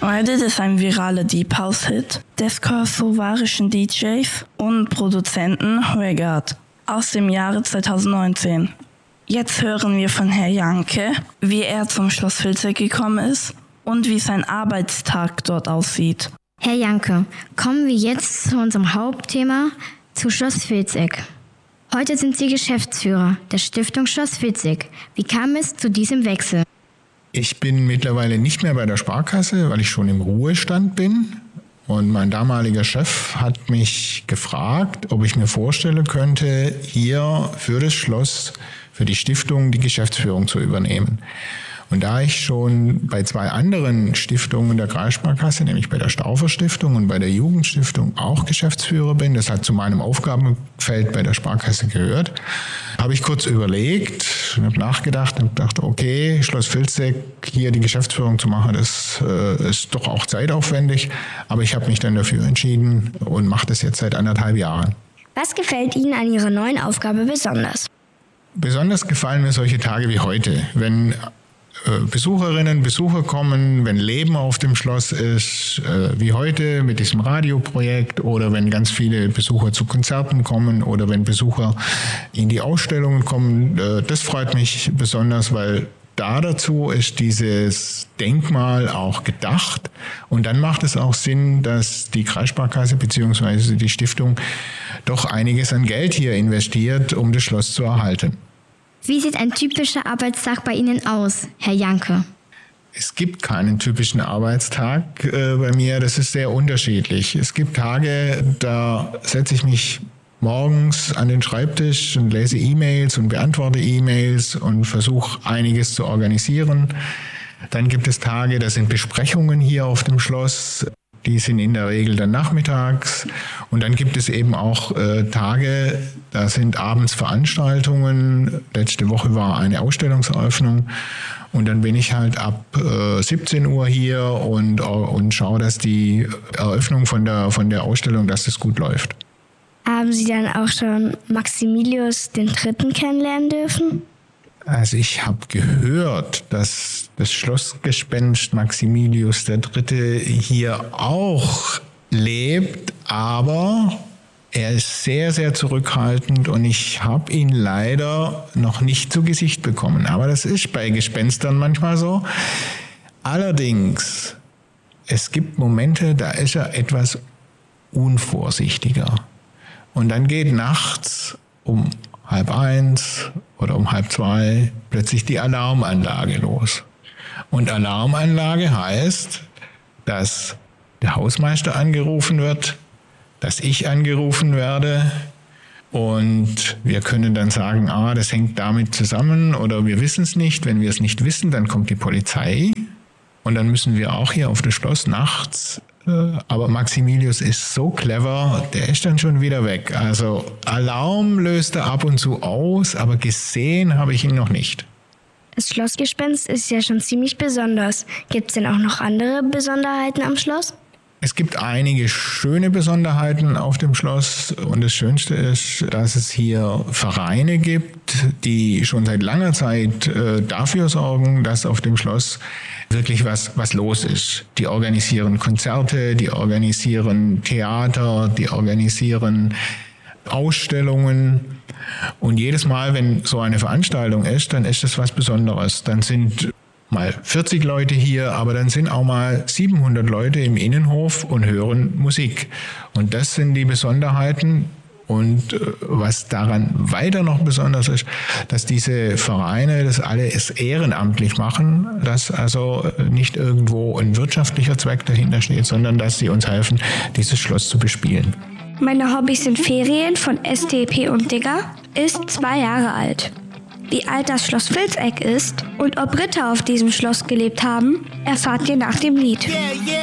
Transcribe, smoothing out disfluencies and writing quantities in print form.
Shredded ist ein viraler Deep House-Hit des kosovarischen DJs und Produzenten Regard aus dem Jahre 2019. Jetzt hören wir von Herrn Janke, wie er zum Schloss Vilseck gekommen ist und wie sein Arbeitstag dort aussieht. Herr Janke, kommen wir jetzt zu unserem Hauptthema, zu Schloss Vilseck. Heute sind Sie Geschäftsführer der Stiftung Schloss Vilseck. Wie kam es zu diesem Wechsel? Ich bin mittlerweile nicht mehr bei der Sparkasse, weil ich schon im Ruhestand bin. Und mein damaliger Chef hat mich gefragt, ob ich mir vorstellen könnte, hier für das Schloss, für die Stiftung die Geschäftsführung zu übernehmen. Und da ich schon bei 2 anderen Stiftungen der Kreissparkasse, nämlich bei der Stauffer Stiftung und bei der Jugendstiftung auch Geschäftsführer bin, das hat zu meinem Aufgabenfeld bei der Sparkasse gehört, habe ich kurz überlegt und habe nachgedacht und dachte, okay, Schloss Vilseck, hier die Geschäftsführung zu machen, das ist doch auch zeitaufwendig. Aber ich habe mich dann dafür entschieden und mache das jetzt seit 1,5 Jahren. Was gefällt Ihnen an Ihrer neuen Aufgabe besonders? Besonders gefallen mir solche Tage wie heute, wenn Besucherinnen, Besucher kommen, wenn Leben auf dem Schloss ist, wie heute mit diesem Radioprojekt, oder wenn ganz viele Besucher zu Konzerten kommen oder wenn Besucher in die Ausstellungen kommen. Das freut mich besonders, weil dazu ist dieses Denkmal auch gedacht. Und dann macht es auch Sinn, dass die Kreissparkasse bzw. die Stiftung doch einiges an Geld hier investiert, um das Schloss zu erhalten. Wie sieht ein typischer Arbeitstag bei Ihnen aus, Herr Janke? Es gibt keinen typischen Arbeitstag bei mir, das ist sehr unterschiedlich. Es gibt Tage, da setze ich mich morgens an den Schreibtisch und lese E-Mails und beantworte E-Mails und versuche einiges zu organisieren. Dann gibt es Tage, da sind Besprechungen hier auf dem Schloss. Die sind in der Regel dann nachmittags. Und dann gibt es eben auch Tage, da sind abends Veranstaltungen. Letzte Woche war eine Ausstellungseröffnung. Und dann bin ich halt ab 17 Uhr hier und schaue, dass die Eröffnung von der Ausstellung, dass das gut läuft. Haben Sie dann auch schon Maximilius III. Kennenlernen dürfen? Also ich habe gehört, dass das Schlossgespenst Maximilius III. Hier auch lebt, aber er ist sehr, sehr zurückhaltend und ich habe ihn leider noch nicht zu Gesicht bekommen. Aber das ist bei Gespenstern manchmal so. Allerdings, es gibt Momente, da ist er etwas unvorsichtiger. Und dann geht nachts um 1:30 oder um 1:30 plötzlich die Alarmanlage los. Und Alarmanlage heißt, dass der Hausmeister angerufen wird, dass ich angerufen werde und wir können dann sagen, das hängt damit zusammen oder wir wissen es nicht. Wenn wir es nicht wissen, dann kommt die Polizei und dann müssen wir auch hier auf das Schloss nachts. Aber Maximilius ist so clever, der ist dann schon wieder weg. Also Alarm löst er ab und zu aus, aber gesehen habe ich ihn noch nicht. Das Schlossgespenst ist ja schon ziemlich besonders. Gibt es denn auch noch andere Besonderheiten am Schloss? Es gibt einige schöne Besonderheiten auf dem Schloss und das Schönste ist, dass es hier Vereine gibt, die schon seit langer Zeit dafür sorgen, dass auf dem Schloss wirklich was los ist. Die organisieren Konzerte, die organisieren Theater, die organisieren Ausstellungen. Und jedes Mal, wenn so eine Veranstaltung ist, dann ist es was Besonderes. Dann sind mal 40 Leute hier, aber dann sind auch mal 700 Leute im Innenhof und hören Musik. Und das sind die Besonderheiten. Und was daran weiter noch besonders ist, dass diese Vereine das alles ehrenamtlich machen, dass also nicht irgendwo ein wirtschaftlicher Zweck dahinter steht, sondern dass sie uns helfen, dieses Schloss zu bespielen. Meine Hobbys sind Ferien von STP und Digger, ist 2 Jahre alt. Wie alt das Schloss Vilseck ist und ob Ritter auf diesem Schloss gelebt haben, erfahrt ihr nach dem Lied.